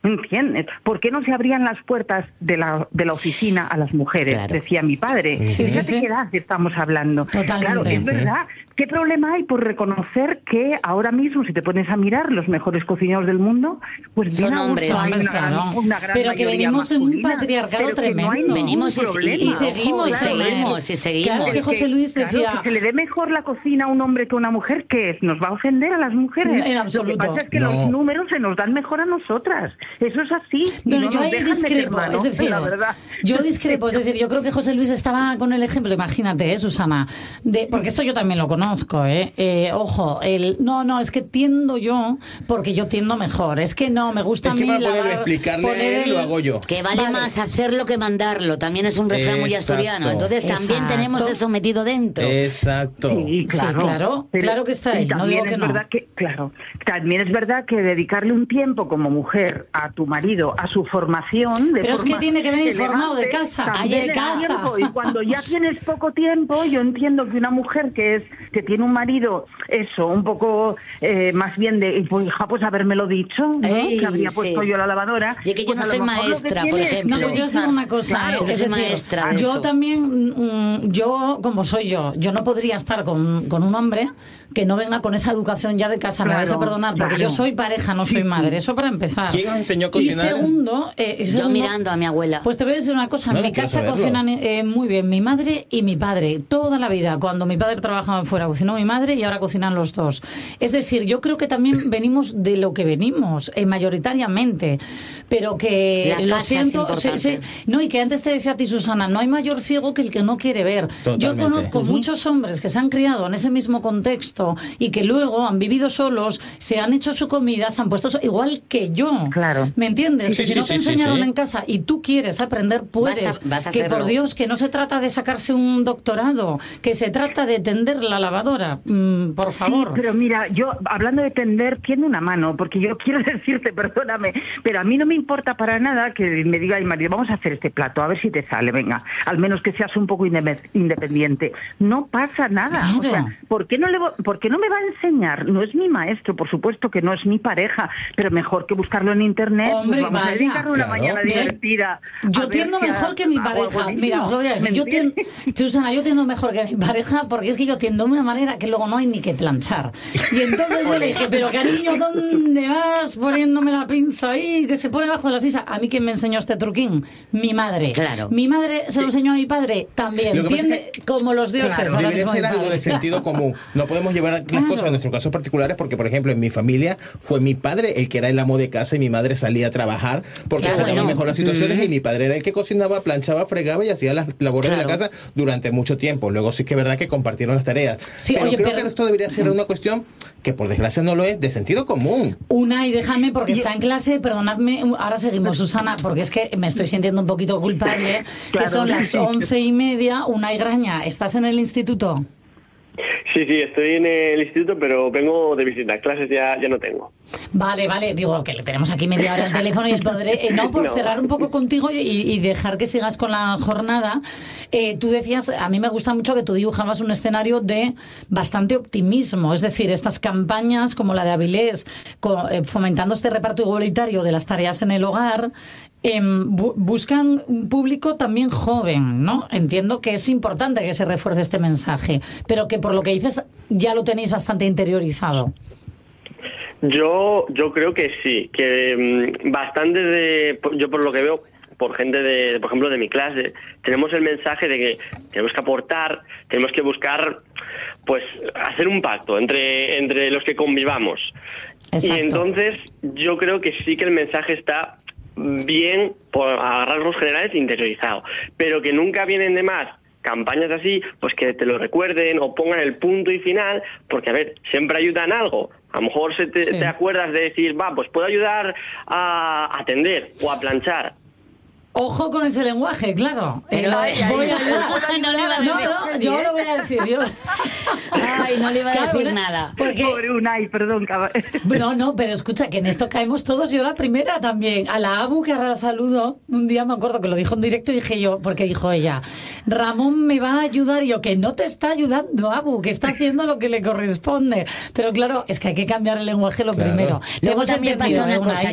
¿Entiendes? ¿Por qué no se abrían las puertas de la oficina a las mujeres? Claro. Decía mi padre. Sí, Fíjate sí. qué edad estamos hablando. Totalmente. Claro, es verdad. ¿Qué problema hay por reconocer que ahora mismo, si te pones a mirar los mejores cocineros del mundo, pues son bien a gusto hombres, hay hombres, una gran- claro. una gran Pero que mayoría venimos de un masculina, patriarcado pero que no hay tremendo. ningún Venimos problema. y seguimos, Claro, y seguimos. Claro, es que José Luis Claro, decía... que se le dé mejor la cocina a un hombre que a una mujer, ¿qué es? ¿Nos va a ofender a las mujeres? En absoluto. Lo que pasa es que No. los números se nos dan mejor a nosotras. Eso es así. Y No, no yo nos ahí dejan meter discrepo, mano, es decir, la verdad. yo discrepo, es decir, yo creo que José Luis estaba con el ejemplo, imagínate, Susana, porque esto yo también lo conozco, ojo, no, es que tiendo yo, porque yo tiendo mejor, es que no, me gusta Es a que mí para poder lavar, explicarle a poner él, lo hago yo. Que vale más hacerlo que mandarlo. También es un refrán muy Exacto. asturiano. Entonces también Exacto. tenemos eso metido dentro. Exacto. Sí, claro, claro que está ahí, y no también digo que es no. verdad que, claro, también es verdad que dedicarle un tiempo como mujer a tu marido, a su formación... Pero es que tiene que venir elegante, formado de casa, también de es casa. tiempo. Y cuando ya tienes poco tiempo, yo entiendo que una mujer que tiene un marido, eso, un poco más bien de, pues hija, pues habérmelo dicho, ¿no? Ey, Que habría sí. puesto yo la lavadora. Y que yo Pues no a lo soy mejor lo que maestra, por tiene- ejemplo. No, pues yo os digo una cosa, Claro, yo es soy decir, maestra de yo eso. también, yo como soy yo no podría estar con un hombre que no venga con esa educación ya de casa, me Claro, vais a perdonar, porque claro. yo soy pareja, no soy madre, eso para empezar. ¿Quién os enseñó a Y cocinar? segundo, Yo mirando a mi abuela. pues te voy a decir una cosa, No, en no mi quiero casa saberlo. cocinan muy bien mi madre y mi padre, toda la vida. Cuando mi padre trabajaba fuera, cocinó mi madre y ahora cocinan los dos. Es decir, yo creo que también venimos de lo que venimos, mayoritariamente, pero que La lo casa es siento, importante. no, y que antes te decía a ti, Susana, no hay mayor ciego que el que no quiere ver. Yo Totalmente. conozco muchos hombres que se han criado en ese mismo contexto y que luego han vivido solos, se han hecho su comida, se han puesto igual que yo. Claro. ¿Me entiendes? Sí, Que si sí, no te sí, sí, enseñaron sí. en casa y tú quieres aprender, puedes. Vas a que hacerlo. por Dios, que no se trata de sacarse un doctorado, que se trata de tender la lavadora. Por favor. Sí, pero mira, yo hablando de tender, tiene una mano, porque yo quiero decirte, perdóname, pero a mí no me importa para nada que me diga el marido, vamos a hacer este plato, a ver si te sale, venga, al menos que seas un poco independiente. No pasa nada. Claro. O sea, ¿por qué no me va a enseñar? No es mi maestro, por supuesto que no es mi pareja, pero mejor que buscarlo en internet. Hombre, pues vamos a vaya. dedicarle una Claro. mañana Bien. divertida. Yo a ver tiendo si mejor que mi hago algo pareja. digno. Mira, os lo voy a decir. ¿Me Yo tiendo, entiendes? Susana, yo tiendo mejor que mi pareja porque es que yo tiendo de una manera que luego no hay ni que planchar. Y entonces yo le dije, pero cariño, ¿dónde vas poniéndome la pinza ahí que se pone bajo la sisa? A mí, ¿quién me enseñó este truquín? Mi madre. Claro. Mi madre se lo enseñó a mi padre también. Lo que pasa es Tiende como los dioses. Claro, ahora Debería mismo ser mi algo padre. de sentido común. No podemos llevar las Claro. cosas a nuestros casos particulares porque, por ejemplo, en mi familia fue mi padre el que era el amo de casa y mi madre salía a trabajar porque Claro, sacaba bueno. mejor las situaciones y mi padre era el que cocinaba, planchaba, fregaba y hacía las labores de la Claro. casa durante mucho tiempo. Luego sí que es verdad que compartieron las tareas. Sí, pero oye, creo pero- que esto debería ser una cuestión que por desgracia no lo es, de sentido común. Una, y déjame porque está en clase, perdonadme, ahora seguimos, Susana, porque es que me estoy sintiendo un poquito culpable, que Claro. son las 11:30, una y graña. ¿Estás en el instituto? Sí, estoy en el instituto, pero vengo de visita. Clases ya no tengo. Vale, digo que le tenemos aquí media hora el teléfono y el poder, no, por No. cerrar un poco contigo y dejar que sigas con la jornada. Tú decías, a mí me gusta mucho que tú dibujabas un escenario de bastante optimismo, es decir, estas campañas como la de Avilés, fomentando este reparto igualitario de las tareas en el hogar, buscan un público también joven, ¿no? Entiendo que es importante que se refuerce este mensaje, pero que por lo que dices ya lo tenéis bastante interiorizado. Yo creo que sí, que bastante yo por lo que veo, por gente por ejemplo, de mi clase, tenemos el mensaje de que tenemos que aportar, tenemos que buscar, pues, hacer un pacto entre los que convivamos. Exacto. Y entonces yo creo que sí que el mensaje está bien, a rasgos generales, interiorizado, pero que nunca vienen de más campañas así, pues que te lo recuerden o pongan el punto y final, porque, a ver, siempre ayudan algo. A lo mejor Sí. te acuerdas de decir, pues puedo ayudar a atender o a planchar. Ojo con ese lenguaje, claro. Pero Voy a ayudar. no le va a decir. No, yo lo voy a decir. Ay, no le iba a Claro, decir ¿no? nada. Porque, Pobre Unai, perdón. no, pero escucha, que en esto caemos todos, yo la primera también. A la Abu, que ahora la saludo, un día me acuerdo que lo dijo en directo y dije yo, porque dijo ella, Ramón me va a ayudar, y yo, que no te está ayudando, Abu, que está haciendo lo que le corresponde. Pero claro, es que hay que cambiar el lenguaje lo Claro. primero. Luego Te hemos también entendido, pasa una Unai. cosa.